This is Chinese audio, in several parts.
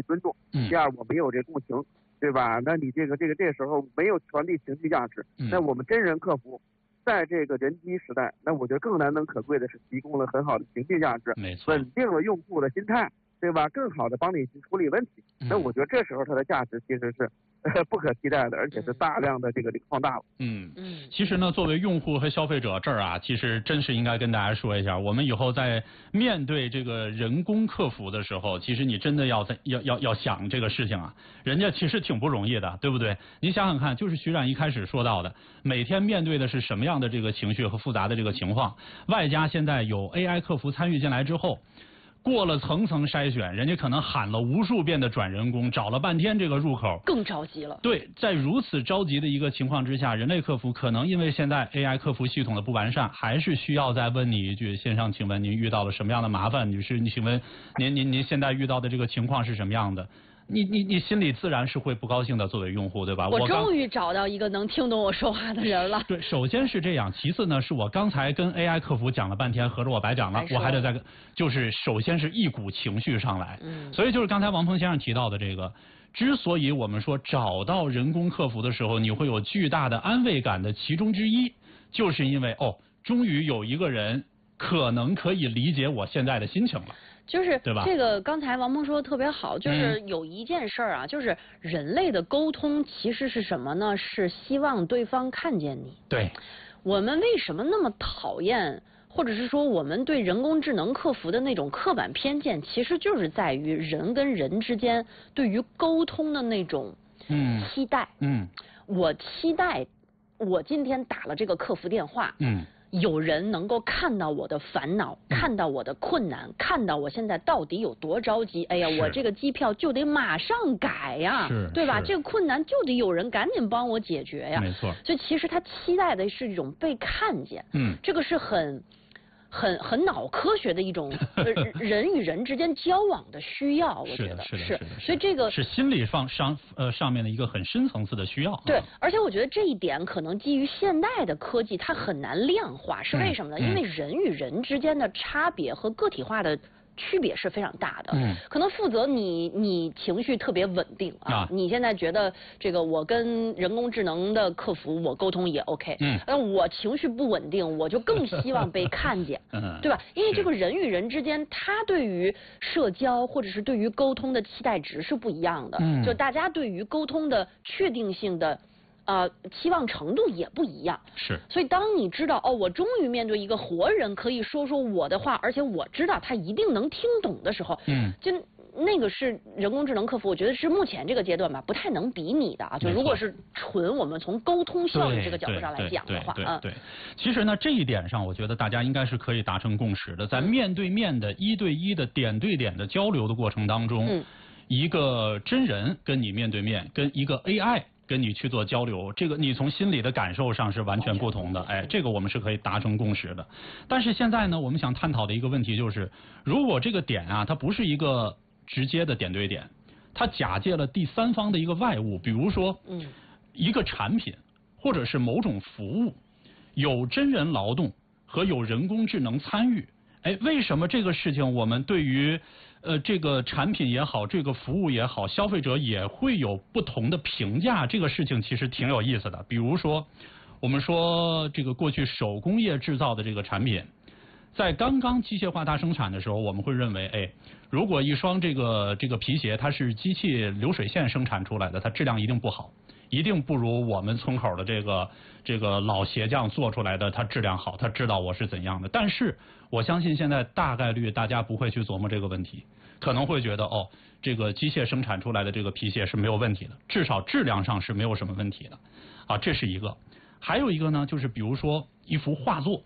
尊重，第二我没有这共情，对吧？那你这时候没有传递情绪价值，那我们真人客服在这个人机时代，那我觉得更难能可贵的是提供了很好的情绪价值， 没错， 稳定了用户的心态，对吧？更好的帮你去处理问题。那我觉得这时候它的价值其实是不可替代的，而且是大量的这个放大了。 其实呢，作为用户和消费者这儿啊，其实真是应该跟大家说一下，我们以后在面对这个人工客服的时候，其实你真的要想这个事情啊，人家其实挺不容易的，对不对？你想想看，就是徐冉一开始说到的，每天面对的是什么样的这个情绪和复杂的这个情况，外加现在有 AI 客服参与进来之后。过了层层筛选，人家可能喊了无数遍的转人工，找了半天这个入口， 更着急了。 对，在如此着急的一个情况之下，人类客服可能因为现在 AI 客服系统的不完善，还是需要再问你一句：先生，请问您遇到了什么样的麻烦？女士，请问您现在遇到的这个情况是什么样的？你心里自然是会不高兴的，作为用户，对吧？ 我终于找到一个能听懂我说话的人了。 对，首先是这样，其次呢，是我刚才跟 AI 客服讲了半天，合着我白讲了，我还得再就是首先是一股情绪上来，所以就是刚才王鹏先生提到的这个，之所以我们说找到人工客服的时候，你会有巨大的安慰感的其中之一，就是因为终于有一个人可能可以理解我现在的心情了。 就是对吧？ 这个刚才王鹏说的特别好，就是有一件事儿啊，就是人类的沟通其实是什么呢？是希望对方看见你。 对。 我们为什么那么讨厌，或者是说我们对人工智能客服的那种刻板偏见，其实就是在于人跟人之间对于沟通的那种期待。我期待我今天打了这个客服电话。有人能够看到我的烦恼，看到我的困难，看到我现在到底有多着急。哎呀，我这个机票就得马上改呀，对吧？这个困难就得有人赶紧帮我解决呀。 没错。 所以其实他期待的是一种被看见。这个是很脑科学的一种人与人之间交往的需要，我觉得是。所以这个是心理上面的一个很深层次的需要。 对，而且我觉得这一点可能基于现代的科技，它很难量化，是为什么呢？因为人与人之间的差别和个体化的区别是非常大的。可能负责你情绪特别稳定啊，你现在觉得这个我跟人工智能的客服我沟通也 OK，但我情绪不稳定，我就更希望被看见，对吧？因为这个人与人之间，他对于社交或者是对于沟通的期待值是不一样的，就大家对于沟通的确定性的。期望程度也不一样， 是。 所以当你知道我终于面对一个活人可以说我的话，而且我知道他一定能听懂的时候，就那个是人工智能客服，我觉得是目前这个阶段吧，不太能比拟的啊。就如果是纯我们从沟通效率这个角度上来讲的话， 对。其实呢，这一点上，我觉得大家应该是可以达成共识的，在面对面的1对1的点对点的交流的过程当中，一个真人跟你面对面，跟一个 AI。跟你去做交流，这个你从心理的感受上是完全不同的，这个我们是可以达成共识的。但是现在呢，我们想探讨的一个问题就是，如果这个点啊，它不是一个直接的点对点，它假借了第三方的一个外物，比如说，一个产品或者是某种服务，有真人劳动和有人工智能参与，为什么这个事情我们对于这个产品也好，这个服务也好，消费者也会有不同的评价，这个事情其实挺有意思的。比如说，我们说这个过去手工业制造的这个产品，在刚刚机械化大生产的时候，我们会认为，如果一双这个皮鞋它是机器流水线生产出来的，它质量一定不好。一定不如我们村口的这个老鞋匠做出来的它质量好，他知道我是怎样的。但是我相信现在大概率大家不会去琢磨这个问题，可能会觉得这个机械生产出来的这个皮鞋是没有问题的，至少质量上是没有什么问题的啊，这是一个。还有一个呢，就是比如说一幅画作，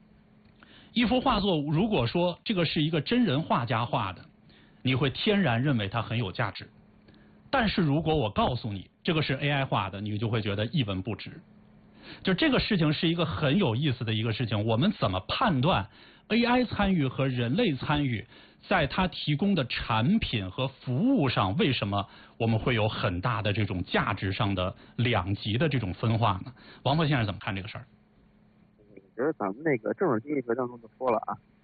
如果说这个是一个真人画家画的，你会天然认为它很有价值。但是如果我告诉你这个是 AI 画的，你就会觉得一文不值。就这个事情是一个很有意思的一个事情，我们怎么判断 AI 参与和人类参与在它提供的产品和服务上，为什么我们会有很大的这种价值上的两极的这种分化呢？王鹏先生怎么看这个事儿？ 我觉得咱们那个政治经济学当中就说了啊，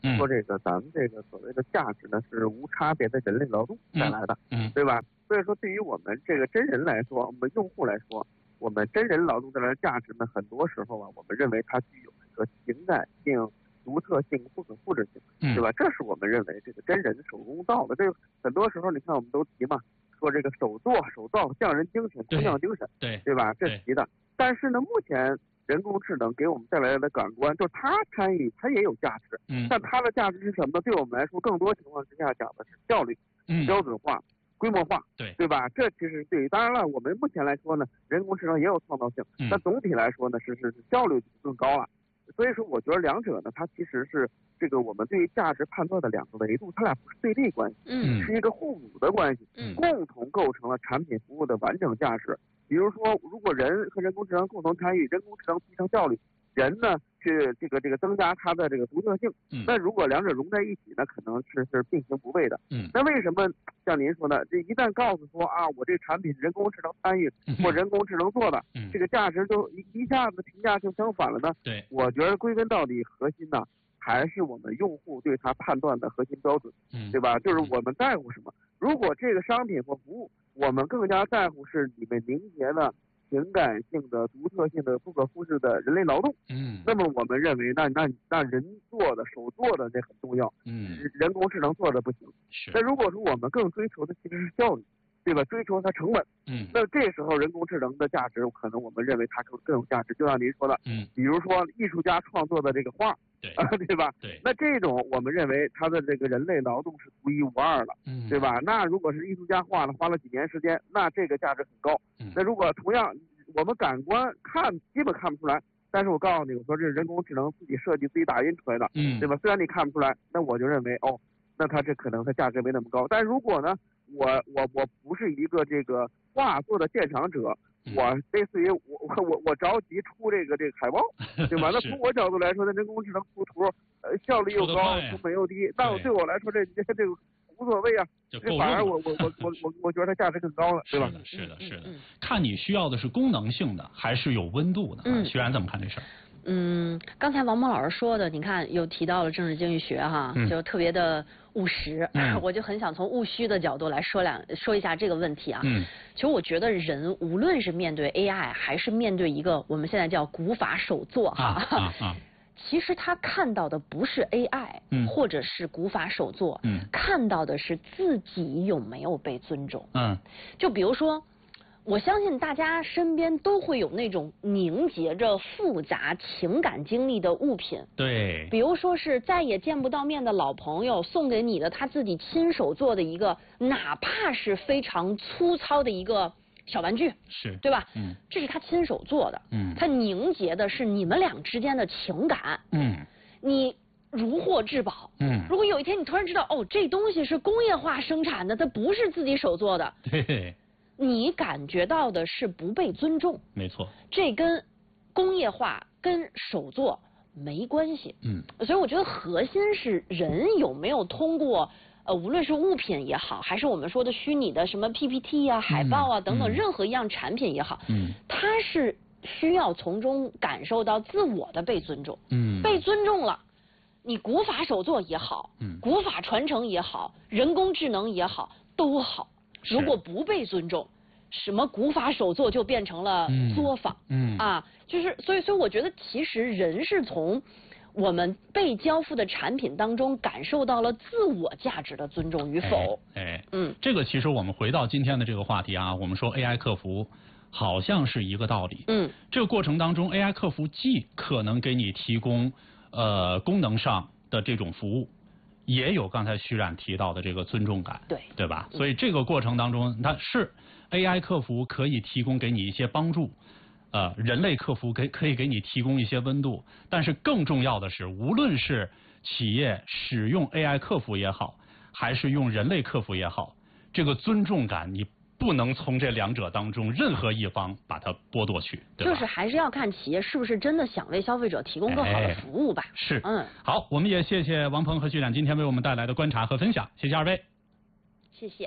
说这个咱们这个所谓的价值呢是无差别的人类劳动带来的，对吧？所以说对于我们这个真人来说，我们用户来说，我们真人劳动带来的价值呢，很多时候啊，我们认为它具有一个情感性、独特性、不可复制性，对吧？这是我们认为这个真人手工造的。这个很多时候你看我们都提嘛，说这个手作手造匠人精神、工匠精神，对吧？这提的。但是呢，目前人工智能给我们带来的感官，就是它参与，它也有价值，但它的价值是什么呢？对我们来说，更多情况之下讲的是效率、标准化、规模化，对吧？这其实对于，当然了，我们目前来说呢，人工智能也有创造性，但总体来说呢，是效率更高了。所以说，我觉得两者呢，它其实是这个我们对于价值判断的两个维度，它俩不是对立关系，是一个互补的关系，共同构成了产品服务的完整价值。比如说，如果人和人工智能共同参与，人工智能提升效率，人呢去这个增加它的这个独特性，那如果两者融在一起呢，可能是并行不悖的。那为什么像您说的，这一旦告诉说啊，我这产品是人工智能参与或人工智能做的，这个价值就一下子评价就相反了呢？对，我觉得归根到底核心呢，还是我们用户对它判断的核心标准，对吧？就是我们在乎什么。如果这个商品或服务，我们更加在乎是里面凝结的情感性的、独特性的、不可复制的人类劳动，那么我们认为那人做的、手做的这很重要，人工智能做的不行。那如果说我们更追求的其实是效率，对吧？追求它成本，那这时候人工智能的价值，可能我们认为它更有价值。就像您说的，比如说艺术家创作的这个画，对吧？那这种我们认为它的这个人类劳动是独一无二的，对吧？那如果是艺术家画了，花了几年时间，那这个价值很高。那如果同样我们感官基本看不出来，但是我告诉你，我说这是人工智能自己设计、自己打印出来的，对吧？虽然你看不出来，那我就认为那它这可能它价值没那么高。但如果呢，我不是一个这个画作的鉴赏者，我类似于我着急出这个海报，对吧？那从我角度来说，那人工智能出图，效率又高，成本又低，那对我来说这个无所谓啊，这反而我觉得它价值更高了，对吧？ 是的，看你需要的是功能性的还是有温度的？徐然怎么看这事儿？ 刚才王蒙老师说的，你看又提到了政治经济学哈，就特别的务实，我就很想从务虚的角度来说一下这个问题啊。其实我觉得人无论是面对 AI 还是面对一个我们现在叫古法手作哈，其实他看到的不是 AI，或者是古法手作，看到的是自己有没有被尊重。就比如说。我相信大家身边都会有那种凝结着复杂情感经历的物品， 对， 比如说是再也见不到面的老朋友送给你的他自己亲手做的一个，哪怕是非常粗糙的一个小玩具， 是对吧？这是他亲手做的，他凝结的是你们俩之间的情感，你如获至宝，如果有一天你突然知道，这东西是工业化生产的，它不是自己手做的， 对。 你感觉到的是不被尊重， 没错， 这跟工业化跟手作没关系。所以我觉得核心是人有没有通过无论是物品也好，还是我们说的虚拟的什么 PPT 啊、海报啊等等任何一样产品也好，它是需要从中感受到自我的被尊重。被尊重了，你古法手作也好，古法传承也好，人工智能也好，都好。如果不被尊重，什么古法手作就变成了作坊，就是所以我觉得其实人是从我们被交付的产品当中感受到了自我价值的尊重与否。 这个其实我们回到今天的这个话题啊，我们说 AI 客服好像是一个道理。这个过程当中 AI 客服既可能给你提供功能上的这种服务。也有刚才徐冉提到的这个尊重感，对吧？所以这个过程当中，它是 AI 客服可以提供给你一些帮助，人类客服可以给你提供一些温度，但是更重要的是，无论是企业使用 AI 客服也好，还是用人类客服也好，这个尊重感你不能从这两者当中任何一方把它剥夺去，对吧？ 就是还是要看企业是不是真的想为消费者提供更好的服务吧。 是，好，我们也谢谢王鹏和徐冉今天为我们带来的观察和分享，谢谢二位。 谢谢。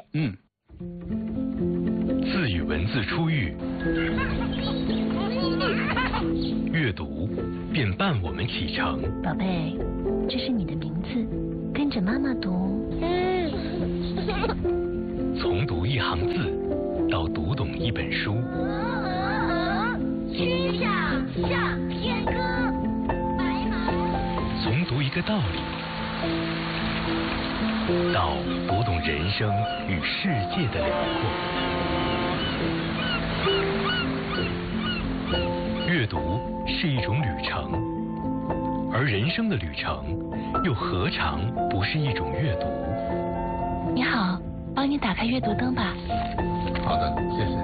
字与文字初遇， 阅读便伴我们启程。 宝贝，这是你的名字，跟着妈妈读。 从读一行字到读懂一本书。 曲项向天歌，白马。 从读一个道理到读懂人生与世界的辽阔。阅读是一种旅程，而人生的旅程又何尝不是一种阅读？ 你好，帮你打开阅读灯吧。 好的，谢谢。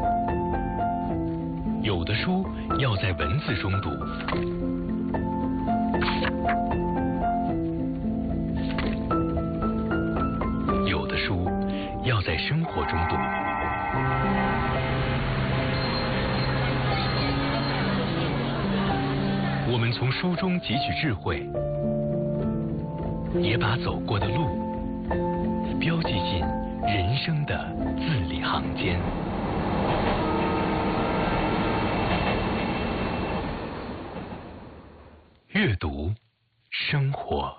有的书要在文字中读，有的书要在生活中读。我们从书中汲取智慧，也把走过的路标记进人生的字里行间。阅读，生活。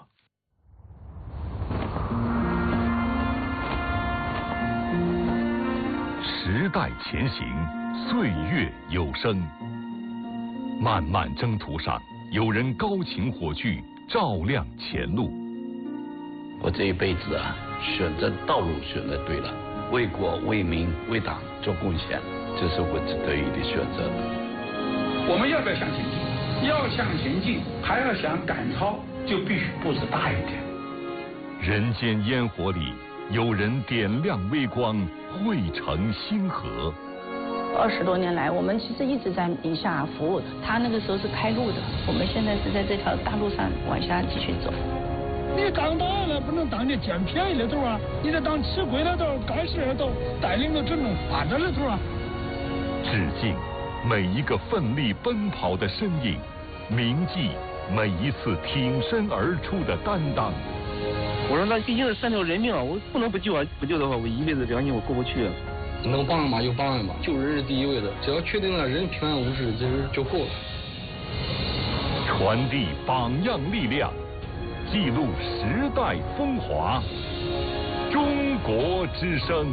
时代前行，岁月有声。漫漫征途上，有人高擎火炬，照亮前路。 我这一辈子啊，选择道路选择对了，为国为民为党做贡献，这是我值得的选择。 我们要不要向前进？要向前进，还要想赶超，就必须步子大一点。 人间烟火里，有人点亮微光，汇成星河。 20多年来，我们其实一直在宁夏服务的。他那个时候是开路的，我们现在是在这条大路上往下继续走。 你当党了不能当你捡便宜的头啊，你得当吃亏的头、干事的头，带领着整种发展的头啊。 致敬每一个奋力奔跑的身影，铭记每一次挺身而出的担当。 我说那毕竟是3条人命啊，我不能不救啊！不救的话，我一辈子良心我过不去啊。 能帮嘛就帮嘛，救人是第一位的，只要确定了人平安无事，这就够了。 传递榜样力量，记录时代风华，中国之声。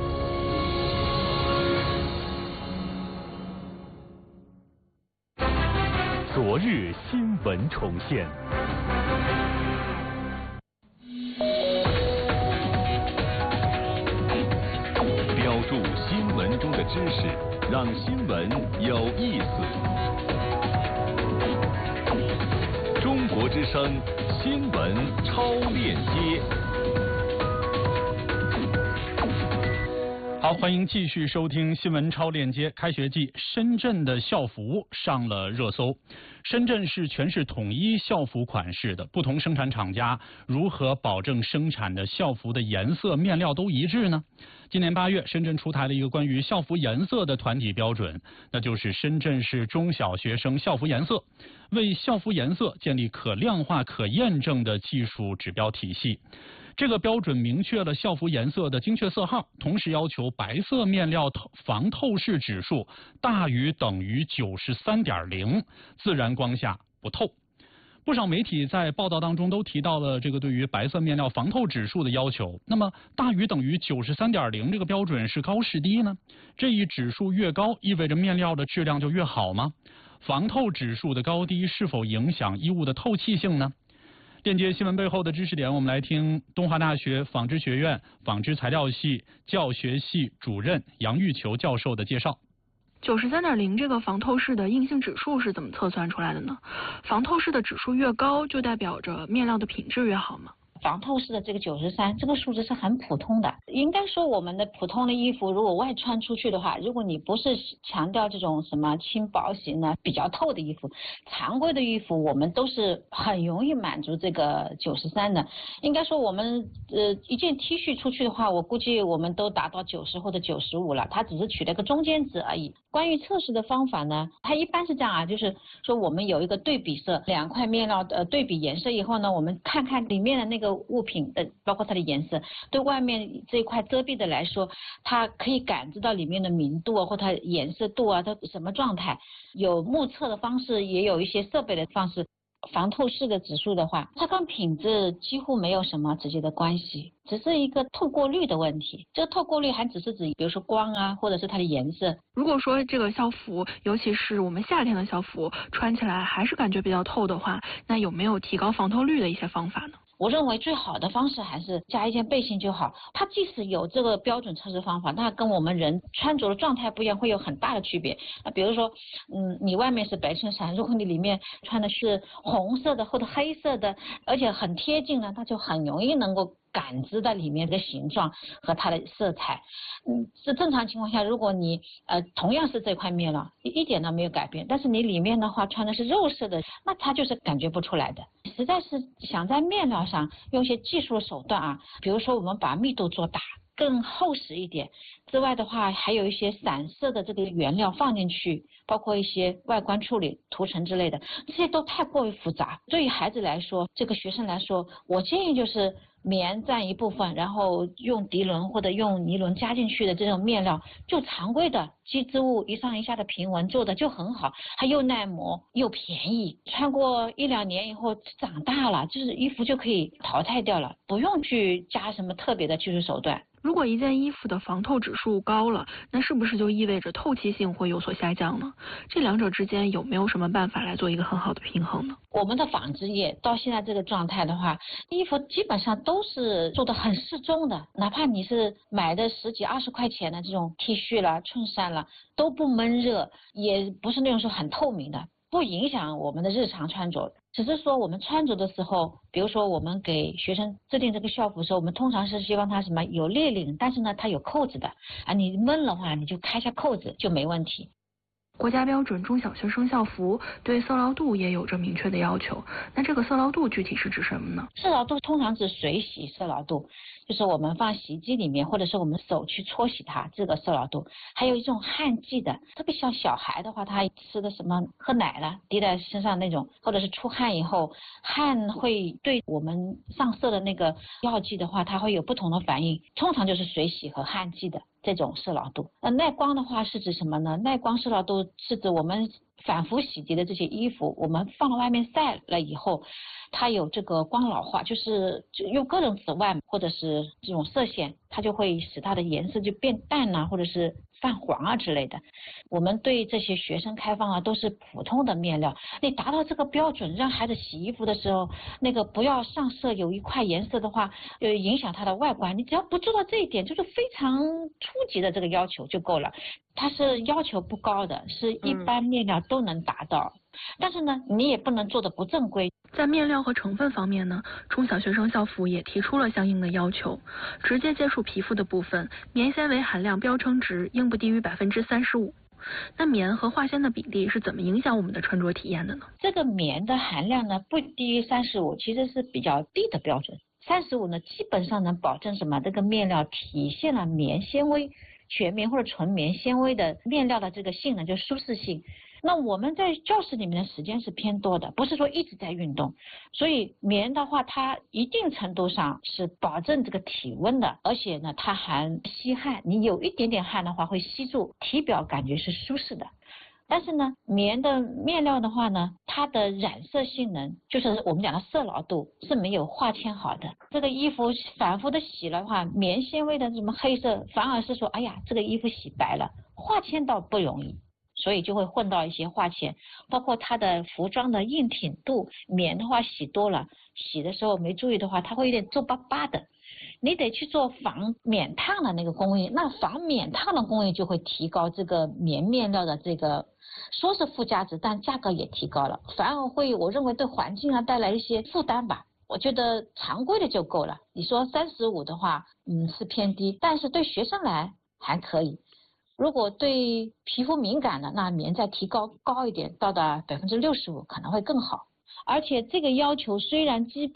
昨日新闻重现。标注新闻中的知识，让新闻有意思。中国之声新闻超链接。 好，欢迎继续收听新闻超链接。开学季，深圳的校服上了热搜。深圳是全市统一校服款式的，不同生产厂家如何保证生产的校服的颜色、面料都一致呢？今年8月，深圳出台了一个关于校服颜色的团体标准，那就是深圳市中小学生校服颜色，为校服颜色建立可量化、可验证的技术指标体系。这个标准明确了校服颜色的精确色号，同时要求白色面料防透视指数大于等于93.0，自然光下不透。不少媒体在报道当中都提到了这个对于白色面料防透指数的要求。那么大于等于93.0这个标准是高是低呢？这一指数越高，意味着面料的质量就越好吗？防透指数的高低是否影响衣物的透气性呢？链接新闻背后的知识点，我们来听东华大学纺织学院纺织材料系教学系主任杨玉球教授的介绍。 93.0这个防透视的硬性指数是怎么测算出来的呢？防透视的指数越高，就代表着面料的品质越好吗？ 防透视的这个93，这个数字是很普通的。应该说我们的普通的衣服，如果外穿出去的话，如果你不是强调这种什么轻薄型的比较透的衣服，常规的衣服我们都是很容易满足这个93的。应该说我们一件 T 恤出去的话，我估计我们都达到90或者95了，它只是取了个中间值而已。关于测试的方法呢，它一般是这样啊，就是说我们有一个对比色，2块面料对比颜色以后呢，我们看看里面的那个个物品的，包括它的颜色，对外面这一块遮蔽的来说，它可以感知到里面的明度啊，或它颜色度啊，它什么状态，有目测的方式，也有一些设备的方式。防透视的指数的话，它跟品质几乎没有什么直接的关系，只是一个透过率的问题。这个透过率还只是指，比如说光啊，或者是它的颜色。 如果说这个校服，尤其是我们夏天的校服，穿起来还是感觉比较透的话，那有没有提高防透率的一些方法呢？ 我认为最好的方式还是加一件背心就好。它即使有这个标准测试方法，那跟我们人穿着的状态不一样，会有很大的区别。那比如说，你外面是白衬衫，如果你里面穿的是红色的或者黑色的，而且很贴近呢，那就很容易能够感知到里面的形状和它的色彩。是正常情况下，如果你同样是这块面料，一点都没有改变，但是你里面的话穿的是肉色的，那它就是感觉不出来的。实在是想在面料上用一些技术手段啊，比如说我们把密度做大，更厚实一点。之外的话，还有一些散色的这个原料放进去，包括一些外观处理、涂层之类的，这些都太过于复杂。对于孩子来说，这个学生来说，我建议就是棉占一部分，然后用涤纶或者用尼龙加进去的这种面料，就常规的机织物一上一下的平纹做的就很好，它又耐磨又便宜，穿过1-2年以后长大了，就是衣服就可以淘汰掉了，不用去加什么特别的技术手段。 如果一件衣服的防透指数高了，那是不是就意味着透气性会有所下降呢？这两者之间有没有什么办法来做一个很好的平衡呢？ 我们的纺织业到现在这个状态的话，衣服基本上都是做的很适中的，哪怕你是买的10几20块钱的这种 T 恤啦、衬衫啦，都不闷热，也不是那种说很透明的，不影响我们的日常穿着。只是说我们穿着的时候，比如说我们给学生制定这个校服的时候，我们通常是希望它什么有裂领，但是呢它有扣子的啊，你闷的话你就开下扣子就没问题。 国家标准中小学生校服对色牢度也有着明确的要求，那这个色牢度具体是指什么呢？ 色牢度通常指水洗色牢度，就是我们放洗衣机里面，或者是我们手去搓洗它，这个色牢度。还有一种汗剂的，特别像小孩的话，他吃的什么喝奶了滴在身上那种，或者是出汗以后，汗会对我们上色的那个药剂的话，它会有不同的反应，通常就是水洗和汗剂的这种色牢度。耐光的话是指什么呢？耐光色牢度是指我们反复洗涤的这些衣服，我们放到外面晒了以后，它有这个光老化，就是用各种紫外或者是这种色线，它就会使它的颜色就变淡啊，或者是泛黄啊之类的。我们对这些学生开放啊都是普通的面料，你达到这个标准，让孩子洗衣服的时候那个不要上色有一块颜色的话，影响它的外观，你只要不做到这一点，就是非常初级的这个要求就够了。它是要求不高的，是一般面料都能达到。但是呢，你也不能做的不正规。 在面料和成分方面呢，中小学生校服也提出了相应的要求。直接接触皮肤的部分，棉纤维含量标称值应不低于35%。那棉和化纤的比例是怎么影响我们的穿着体验的呢？ 这个棉的含量呢，不低于35，其实是比较低的标准。35呢，基本上能保证什么？这个面料体现了棉纤维、全棉或者纯棉纤维的面料的这个性能，就是舒适性。那我们在教室里面的时间是偏多的，不是说一直在运动，所以棉的话，它一定程度上是保证这个体温的，而且呢，它还吸汗，你有一点点汗的话会吸住，体表感觉是舒适的。但是呢，棉的面料的话呢，它的染色性能，就是我们讲的色牢度是没有化纤好的。这个衣服反复的洗了的话，棉纤维的什么黑色，反而是说，哎呀，这个衣服洗白了，化纤倒不容易。所以就会混到一些化纤，包括它的服装的硬挺度，棉的话洗多了，洗的时候没注意的话，它会有点皱巴巴的。你得去做防免烫的那个工艺，那防免烫的工艺就会提高这个棉面料的这个说是附加值，但价格也提高了，反而会我认为对环境啊带来一些负担吧。我觉得常规的就够了。你说35的话，是偏低，但是对学生来还可以。如果对皮肤敏感的，那棉再提高高一点，到达65%可能会更好。而且这个要求虽然基本，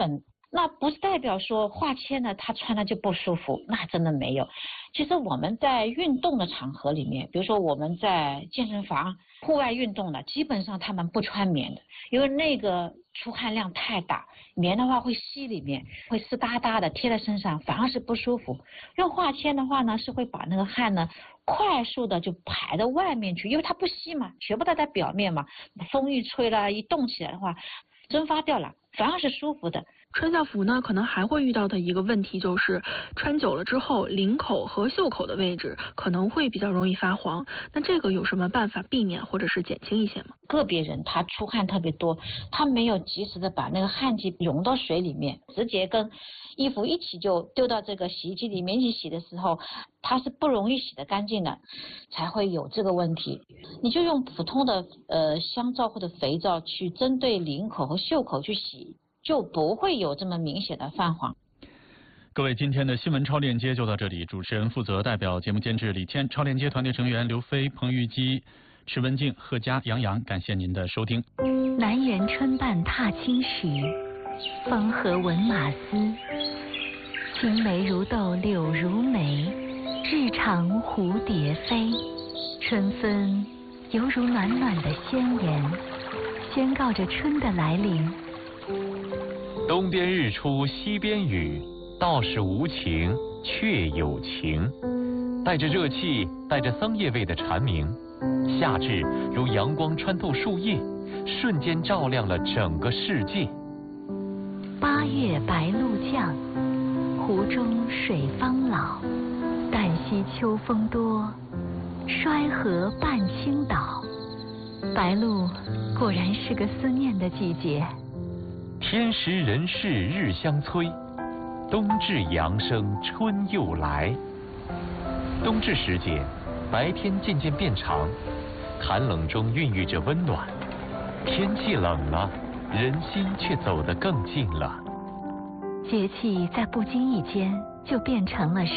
那不是代表说化纤呢他穿了就不舒服，那真的没有。其实我们在运动的场合里面，比如说我们在健身房户外运动的，基本上他们不穿棉的，因为那个出汗量太大，棉的话会吸里面，会湿哒哒的贴在身上，反而是不舒服。用化纤的话呢，是会把那个汗呢快速的就排到外面去，因为它不吸嘛，全部都在表面嘛，风一吹了，一动起来的话蒸发掉了，反而是舒服的。 穿校服呢，可能还会遇到的一个问题就是，穿久了之后，领口和袖口的位置可能会比较容易发黄。那这个有什么办法避免或者是减轻一些吗？ 个别人他出汗特别多，他没有及时的把那个汗剂溶到水里面，直接跟衣服一起就丢到这个洗衣机里面一起洗的时候，它是不容易洗得干净的，才会有这个问题。你就用普通的香皂或者肥皂去针对领口和袖口去洗，就不会有这么明显的泛黄。 各位，今天的新闻超链接就到这里。主持人负责，代表节目监制李天，超链接团队成员刘飞、彭玉基、池文静、贺佳、杨洋，感谢您的收听。 南园春半踏青时，风和闻马嘶。青梅如豆柳如眉，日长蝴蝶飞。春分犹如暖暖的宣言，宣告着春的来临。 东边日出西边雨，道是无晴却有晴。带着热气，带着桑叶味的蝉鸣，夏至如阳光穿透树叶，瞬间照亮了整个世界。 八月白露降，湖中水方老。旦夕秋风多，衰河半倾倒。白露果然是个思念的季节。 天时人事日相催，冬至阳生春又来。冬至时节，白天渐渐变长，寒冷中孕育着温暖。天气冷了，人心却走得更近了。 节气在不经意间就变成了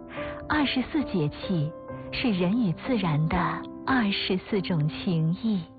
诗。24节气是人与自然的24种情谊。